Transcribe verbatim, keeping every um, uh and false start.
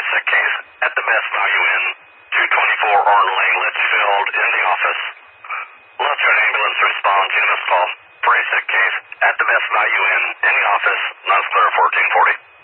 sick case at the Mass Value Inn, two twenty-four Orne Lane, Litchfield, in the office. Lots of ambulance response, unit call for a sick case at the Mass Value Inn, in the office, Nuns Clear fourteen forty.